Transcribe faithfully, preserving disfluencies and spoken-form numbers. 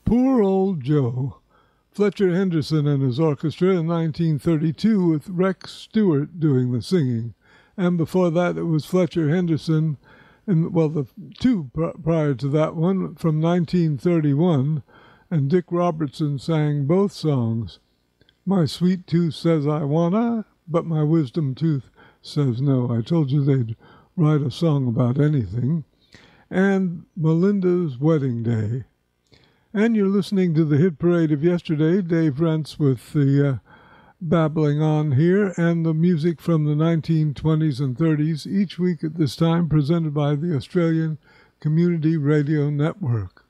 Poor Old Joe. Fletcher Henderson and his orchestra in nineteen thirty-two with Rex Stewart doing the singing. And before that it was Fletcher Henderson, and well, the two pr- prior to that one from nineteen thirty-one, and Dick Robertson sang both songs. My sweet tooth says I wanna, but my wisdom tooth says no. I told you they'd write a song about anything. And Melinda's Wedding Day. And you're listening to the hit parade of yesterday, Dave Rentz with the uh, babbling on here, and the music from the nineteen twenties and thirties, each week at this time, presented by the Australian Community Radio Network.